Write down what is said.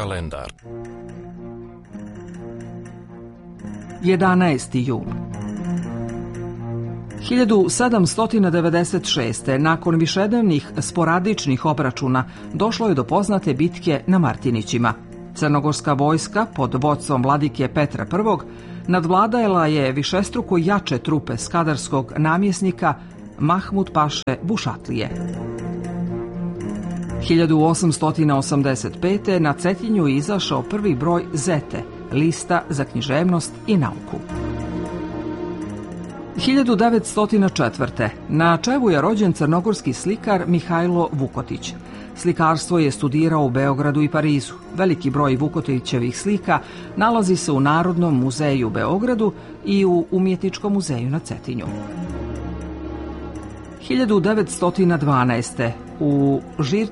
kalendar. 11. jul. 1796. nakon višednevnih sporadičnih obračuna došlo je do poznate bitke na Martinićima. Crnogorska vojska pod vodstvom vladike Petra I nadvladala je višestruko jače trupe skadarskog namjesnika Mahmud Paše Bušatlije. 1885. na Cetinju je izašao prvi broj Zete, lista za književnost i nauku. 1904. na Čevu je rođen crnogorski slikar Mihajlo Vukotić. Slikarstvo je studirao u Beogradu i Parizu. Veliki broj Vukotićevih slika nalazi se u Narodnom muzeju u Beogradu i u Umjetničkom muzeju na Cetinju. 1912. u